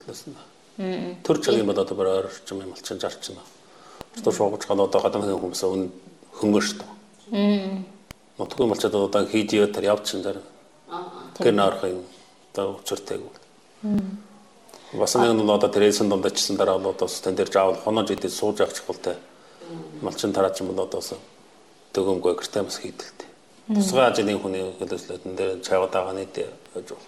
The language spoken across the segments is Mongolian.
Тэр чиглэлийн бол одоо бүр орчим юм болчихсон жарчна. Одоо шуугч гал одоо гадаадын хүмүүс хөнгөн шүү дээ. Нутгүй болчиход одоо хийж яваад явчихсан зарим. Гэр наарах юм одоо учиртэйг. Бас нэг нь одоо тэрээсэн дундачсан дараа бол одоо тэн дээр жаавал хонож идэж сууж явах чухалтай. Малчин тараач юм бол одоос дөгөмгөө гэртээ бас хийдэлтэй. Тусгай ажлын хүний хэлэлцлэн дээр чаваад байгаа нийт гэж бол.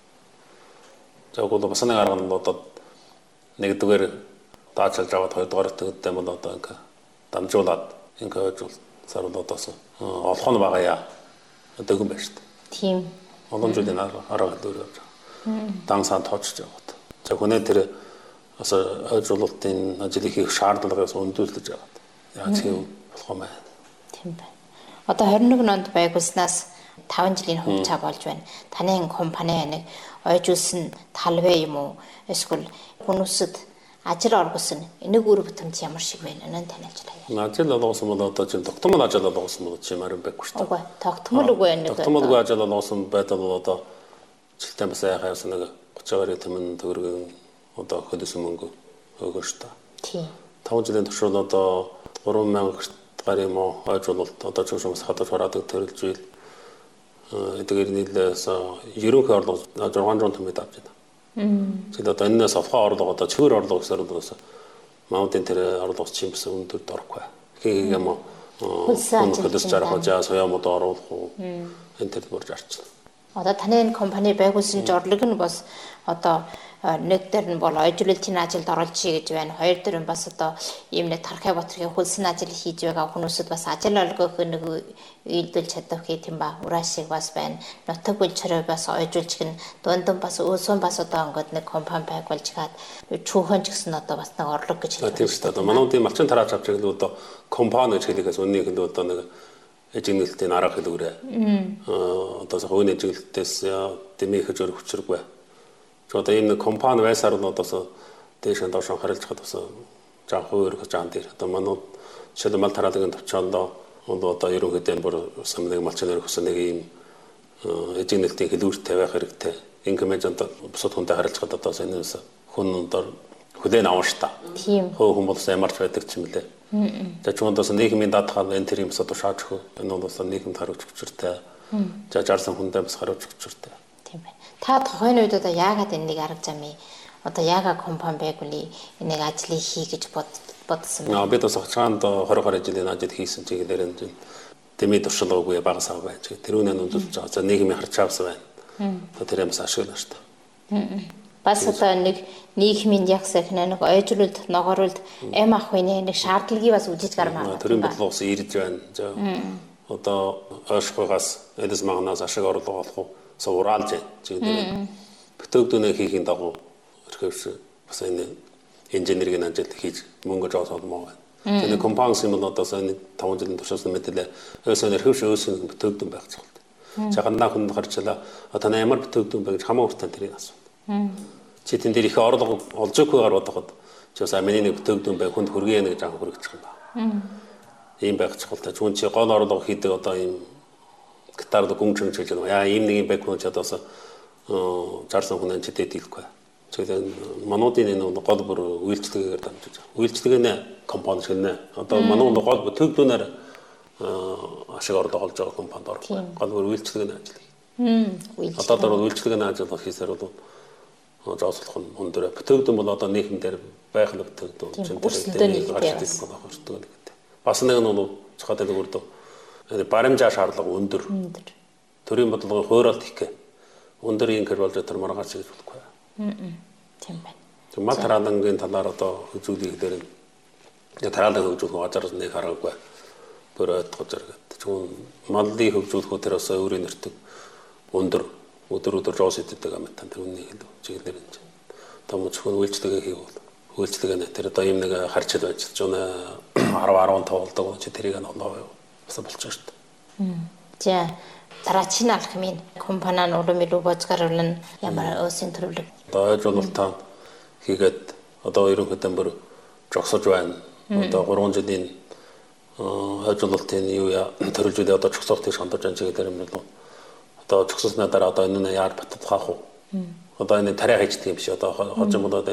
Жагуул бас нэг арга нь одоо нэгдүгээр даачилж аваад хоёрдугаар төгөдтэй бол одоо ингээ дамжуулаад ингээ хойж бол сарууд одоос олох нь байгаа яа. Дөгөн байна шүү дээ. Тийм. Олон жилийн арга хэлээр явж байгаа. Дан санд тоочж байгаа. За хүнээ тэр бас хойжуулалтын ажил хийх шаардлагаас өндүүлж байгаа. Яаж хийв болох юм бэ? Тийм байна. Одоо 21 онд байгуулснаас 5 жилийн хугацаа болж байна. Таны компани нэг ойжуулсан талбай юм уу? Эсвэл хүмүүсд ажил олгосон энийг үр бүтэмж ямар шиг байна? Энэн танилж байгаа. Ажил олгосон бол одоо чинь тогтмол ажил олгосон бол чимээр байхгүй шүү дээ. Үгүй тогтмол үгүй нэг. Тогтмолгүй ажил олгосон байдал бол одоо жилдээ бас яхаас нэг 30-аар тэмэн төгрөгийн одоо хөдөлсөн мөнгө өгөө шүү дээ. Тийм. 5 жилийн туршид одоо 3000 гаруй юм уу хойжуулалт одоо ч хүмүүс хадаж хараадаг төрөлж ийл эдгээр нийлээс ерөнхий орлого 600 томьёо авч байна. Тэгэд одоо энэс авах орлого одоо цэвэр орлого гэсээр удаас маунтын тэр орлого чимс өндөр дөрөхгүй. Хийг юм хөлс жаргах жаа соёмод оруулах уу энэ төр бүр жарч. Одоо таны энэ компани байгуулсан зорилго нь бас одоо нэг дээр нь бол ойжуулалтын ажилд оролж гэж байна. Хоёр дээр нь бас одоо ийм нэг тархай батрын хөлсөн ажил хийж байгаа хүмүүсд бас ажил олгох нэг үйлдэл чадах гэх юм ба. Ураашиг бас байна. Нутаг бүлчрээ бас ойжуулж гин дундан бас өөсөн бас одоо ингээд нэг компани байгуулж гад чүүхэн ч гэсэн одоо бас нэг орлого гэж хэлдэг. Тийм шүү дээ. Манай үеийн малчин тараач авч байгаа л одоо компани гэж хэлэхээс үннийг л одоо нэг эжиглэлтийн арга хэлгүүрээ. Одоо хойны эжиглэлтээс дэмийхэж өрөх хүчрэггүй. Одоо энэ компани байсаар нь одоо дээш нь доош харилж хад бас жаа хувирах жаан дээр одоо манай жишээл мал тараалагын төвчөндөө одоо ерөнхийдөө бүр самныг малчин өрөх гэсэн нэг ийм эжиглэлтийн хэлүүртэй байх хэрэгтэй. Инкемэж одоо бусад хүнтэй харилж хад одоо энэс хүн одоо хүлээн авах та. Тийм. Хөө хүн болсоо ямарч байдаг ч юм лээ. За чундаас нийгмийн даатгал энэ тэр юмс одоо шааж хөө энэ бол нийгэмд харуулж өчртэй. За жарсан хүндээ бас харуулж өчртэй. Тийм байна. Та тухайн үед одоо яагаад энийг арга замын одоо яагаад компани байгуулъя энийг ажлыг хий гэж бодсон бэ? Бид бас хацаанд 20 жилийн ажил хийсэн чигээр энэ дэмий туршлагагүй багас ав байж. Тэрүүнээ нөндөлж байгаа. За нийгмийн харж авсан байна. Тэр юмс ашиглана шүү дээ. Бас одоо нэг нийгмийн ягс их нэг ойжруулалт ногоорулт эм ахын нэг шаардлагыг бас үжиж гармаа. Төрийн бодлогоос ирж байна. За одоо ойшхойгоос эдс магнаас ашиг орлого олох сууралж чигээр бүтөөгдөнөө хийхийн дагуу өрхөвс бас энэ инженерийн ажил хийж мөнгө жоосоод моо байна. Тэгээ компанис юм бол одоо энэ 5 жилийн туршилт мэдээлэл өөсөө өрхөвс өөсөө бүтөөгдөн байх цогт. Чагандаа хүнд гарчлаа одоо ямар бүтөөгдөн бэ гэж хамаа хүртэн тэрийг асуув. Чи тэн дээр их орлого олж өгөхөөр бодоход чи бас миний нэг бүтөөгдөн бай хүнд хөргөө нэг жаа хөргөчих юм байна. Ийм байх цогтой. Чүн чи гол орлого хийдэг одоо ийм гитард гүнчэн чилж байгаа. Яа ийм нэг юм байх хүн ч одоо жарсан хүн энэ тэтэд хэлэхгүй. Тэгэхээр мануудын энэ гол бүр үйлчлэгээр дамжиж байгаа. Үйлчлэгээ компани шиг нэ. Одоо манууд гол бүтөөгдөнөр ашиг орлого олж байгаа компанид орохгүй. Гол бүр үйлчлэгээ ажил. Одоо дараа үйлчлэгээ ажил хийсээр бол жоослох нь өндөр. Бүтөөгдөн бол одоо нийгэмдэр байх л бүтөөгдөн. Бас нэг нь бол цохоод өгөрдөв. Баримжаа шаардлага өндөр. Төрийн бодлогын хууралт их гэ. Өндөр инкер болж тэр маргааш гэж болохгүй. Тийм байна. Мал тараалагын талаар одоо хөгжүүлэх дээр тараалаг хөгжүүлэх ажар нэг хараагүй. Бүрээд гоцоргээд. Чүн маллыг хөгжүүлэх тэр бас өөрийн нэртэг өндөр өдөр жоос иддэг юм тань тэр үнний хэлв. Чиглэлэр энэ. Том зөвхөн үйлчлэгээ хийвэл үйлчлэгээ тэр одоо юм нэг харчил байж ч 10-15 болдог чи тэрийг нь олоо бас болчих шүү дээ. За дараагийн алхмын компани нь урам илүү бозгаруулна ямар өөсийн төрөлөг. Одоо ойлголтоо хийгээд одоо ерөнхийдөө бүр жогсож байна. Одоо 3 жилийн ойлголтын юу төрөлжүүдээ одоо жогсоох тийш хандаж байгаа чигээр юм бол одоо жогсосноо дараа одоо энэ яар батдах уу Одоо энэ тариа хийдэг юм биш. Одоо хожим болоод